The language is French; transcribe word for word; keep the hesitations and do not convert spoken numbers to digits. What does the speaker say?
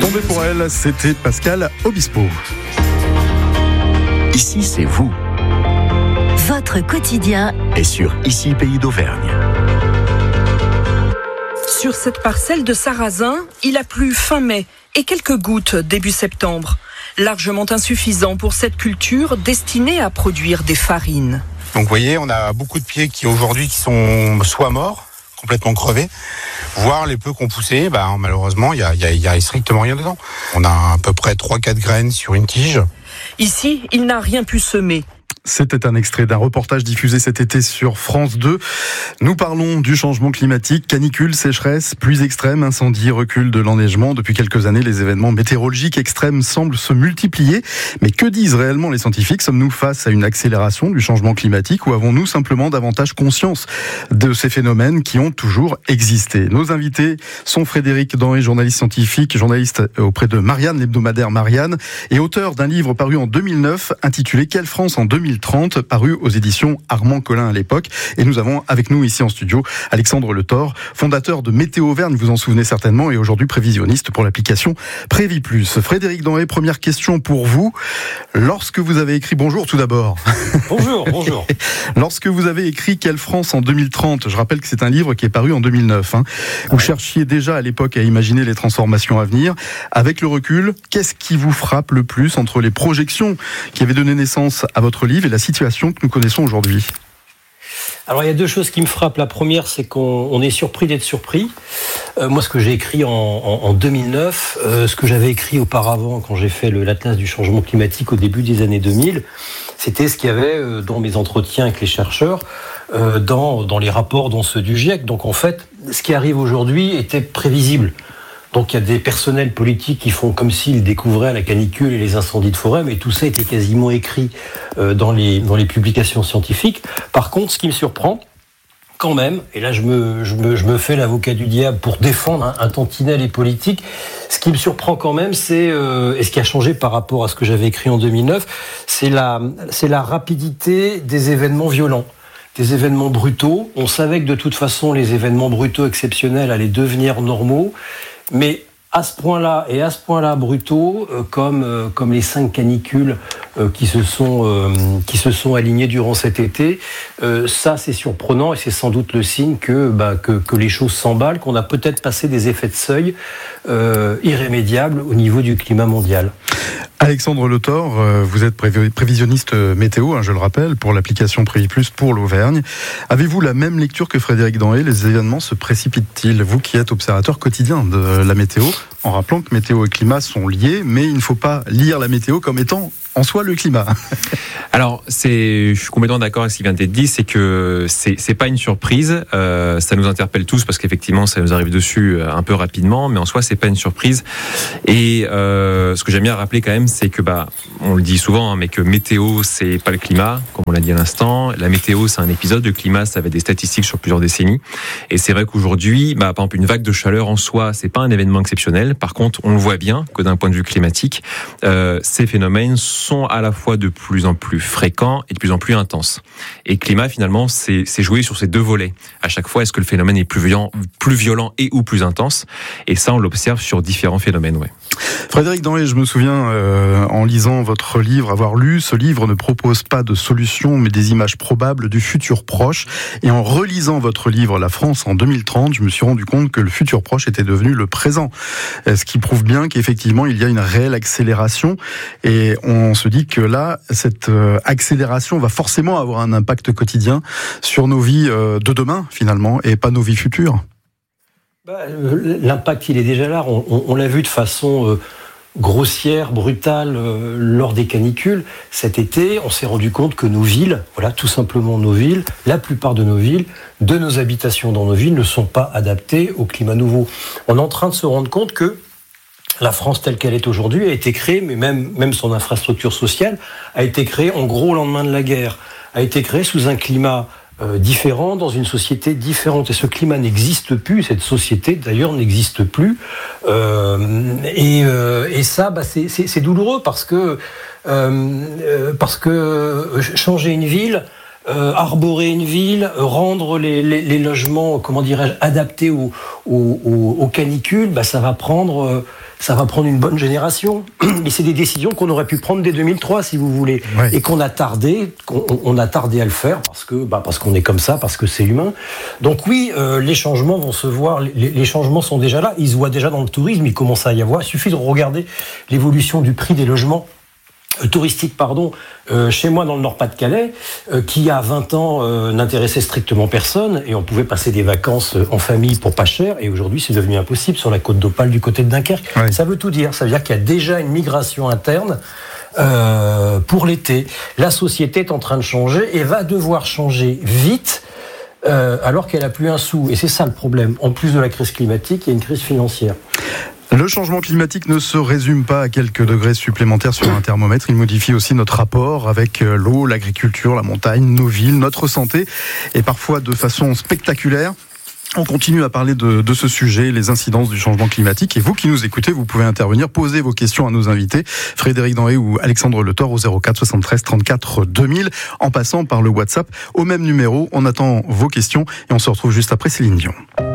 Tombé pour elle, c'était Pascal Obispo. Ici, c'est vous. Votre quotidien Et sur Ici, Pays d'Auvergne. Sur cette parcelle de sarrasin, il a plu fin mai et quelques gouttes début septembre. Largement insuffisant pour cette culture destinée à produire des farines. Donc vous voyez, on a beaucoup de pieds qui aujourd'hui qui sont soit morts, complètement crevés, voire les peu qu'on poussé, bah, malheureusement, il n'y a, y a, y a strictement rien dedans. On a à peu près trois quatre graines sur une tige. Ici, il n'a rien pu semer. C'était un extrait d'un reportage diffusé cet été sur France deux. Nous parlons du changement climatique, canicule, sécheresse, pluies extrêmes, incendies, recul de l'enneigement. Depuis quelques années, les événements météorologiques extrêmes semblent se multiplier. Mais que disent réellement les scientifiques ? Sommes-nous face à une accélération du changement climatique ou avons-nous simplement davantage conscience de ces phénomènes qui ont toujours existé ? Nos invités sont Frédéric Danhé, journaliste scientifique, journaliste auprès de Marianne, l'hebdomadaire Marianne, et auteur d'un livre paru en deux mille neuf intitulé « Quelle France en deux mille trente ?» paru aux éditions Armand Collin à l'époque. Et nous avons avec nous ici en studio Alexandre Le Thor, fondateur de Météo Auvergne, vous en souvenez certainement, et aujourd'hui prévisionniste pour l'application Prévis Plus. Frédéric Danhé, première question pour vous. Lorsque vous avez écrit, bonjour tout d'abord. Bonjour, bonjour. Lorsque vous avez écrit Quelle France en deux mille trente, je rappelle que c'est un livre qui est paru en deux mille neuf, hein, vous ouais. cherchiez déjà à l'époque à imaginer les transformations à venir. Avec le recul, qu'est-ce qui vous frappe le plus entre les projections qui avaient donné naissance à votre livre et la situation que nous connaissons aujourd'hui ? Alors il y a deux choses qui me frappent. La première, c'est qu'on on est surpris d'être surpris. Euh, moi, ce que j'ai écrit en, en, en deux mille neuf, euh, ce que j'avais écrit auparavant quand j'ai fait le, l'Atlas du changement climatique au début des années deux mille, c'était ce qu'il y avait euh, dans mes entretiens avec les chercheurs, euh, dans, dans les rapports, dont ceux du GIEC. Donc en fait, ce qui arrive aujourd'hui était prévisible. Donc il y a des personnels politiques qui font comme s'ils découvraient la canicule et les incendies de forêt, mais tout ça était quasiment écrit euh, dans les dans les publications scientifiques. Par contre, ce qui me surprend, quand même, et là je me je me je me fais l'avocat du diable pour défendre un, un tantinet les politiques, ce qui me surprend quand même, c'est euh, et ce qui a changé par rapport à ce que j'avais écrit en deux mille neuf, c'est la c'est la rapidité des événements violents. Des événements brutaux. On savait que de toute façon, les événements brutaux exceptionnels allaient devenir normaux. Mais à ce point-là, et à ce point-là brutaux, euh, comme, euh, comme les cinq canicules euh, qui, se sont, euh, qui se sont alignées durant cet été, euh, ça c'est surprenant et c'est sans doute le signe que, bah, que, que les choses s'emballent, qu'on a peut-être passé des effets de seuil euh, irrémédiables au niveau du climat mondial. Alexandre Le Thor, vous êtes prévisionniste météo, hein, je le rappelle, pour l'application Prévis Plus pour l'Auvergne. Avez-vous la même lecture que Frédéric Danhé ? Les événements se précipitent-ils ? Vous qui êtes observateur quotidien de la météo, en rappelant que météo et climat sont liés, mais il ne faut pas lire la météo comme étant en soi le climat. Alors, c'est, je suis complètement d'accord avec ce qui vient d'être dit, c'est que c'est, c'est pas une surprise, euh, ça nous interpelle tous parce qu'effectivement ça nous arrive dessus un peu rapidement, mais en soi c'est pas une surprise. Et euh, ce que j'aime bien rappeler quand même, c'est que bah, on le dit souvent, hein, mais que météo c'est pas le climat, comme on l'a dit à l'instant. La météo c'est un épisode, le climat ça avait des statistiques sur plusieurs décennies. Et c'est vrai qu'aujourd'hui, bah, par exemple une vague de chaleur en soi c'est pas un événement exceptionnel. Par contre, on le voit bien que d'un point de vue climatique, euh, ces phénomènes sont à la fois de plus en plus fréquents et de plus en plus intenses. Et climat, finalement, c'est, c'est joué sur ces deux volets. À chaque fois, est-ce que le phénomène est plus violent, plus violent et ou plus intense ? Et ça, on l'observe sur différents phénomènes, ouais. Frédéric Danhé, je me souviens, euh, en lisant votre livre, avoir lu, ce livre ne propose pas de solutions, mais des images probables du futur proche. Et en relisant votre livre, La France en deux mille trente, je me suis rendu compte que le futur proche était devenu le présent. Ce qui prouve bien qu'effectivement, il y a une réelle accélération. Et on se dit que là, cette accélération va forcément avoir un impact quotidien sur nos vies de demain, finalement, et pas nos vies futures. Bah, l'impact, il est déjà là. On, on, on l'a vu de façon euh, grossière, brutale euh, lors des canicules. Cet été, on s'est rendu compte que nos villes, voilà, tout simplement nos villes, la plupart de nos villes, de nos habitations dans nos villes, ne sont pas adaptées au climat nouveau. On est en train de se rendre compte que la France telle qu'elle est aujourd'hui a été créée, mais même, même son infrastructure sociale a été créée en gros au lendemain de la guerre, a été créée sous un climat Euh, différent, dans une société différente. Et ce climat n'existe plus, cette société d'ailleurs n'existe plus. Euh, et, euh, et ça, bah, c'est, c'est, c'est douloureux parce que, euh, parce que changer une ville, euh, arborer une ville, rendre les, les, les logements, comment dirais-je, adaptés aux, aux, aux, aux canicules, bah, ça va prendre... Euh, ça va prendre une bonne génération. Et c'est des décisions qu'on aurait pu prendre dès deux mille trois, si vous voulez, ouais. et qu'on a tardé, qu'on on a tardé à le faire parce que, bah, parce qu'on est comme ça, parce que c'est humain. Donc oui, euh, les changements vont se voir. Les, les changements sont déjà là. Ils se voient déjà dans le tourisme. Il commence à y avoir. Il suffit de regarder l'évolution du prix des logements. Euh, touristique, pardon, euh, chez moi dans le Nord-Pas-de-Calais, euh, qui il y a vingt ans euh, n'intéressait strictement personne, et on pouvait passer des vacances euh, en famille pour pas cher, et aujourd'hui c'est devenu impossible sur la côte d'Opale du côté de Dunkerque. Ouais. Ça veut tout dire, ça veut dire qu'il y a déjà une migration interne euh, pour l'été. La société est en train de changer et va devoir changer vite, euh, alors qu'elle a plus un sou, et c'est ça le problème. En plus de la crise climatique, il y a une crise financière. Le changement climatique ne se résume pas à quelques degrés supplémentaires sur un thermomètre. Il modifie aussi notre rapport avec l'eau, l'agriculture, la montagne, nos villes, notre santé, et parfois de façon spectaculaire. On continue à parler de, de ce sujet, les incidences du changement climatique. Et vous qui nous écoutez, vous pouvez intervenir, poser vos questions à nos invités, Frédéric Danré ou Alexandre Le Thor au zéro quatre soixante-treize trente-quatre deux mille, en passant par le WhatsApp au même numéro. On attend vos questions et on se retrouve juste après Céline Dion.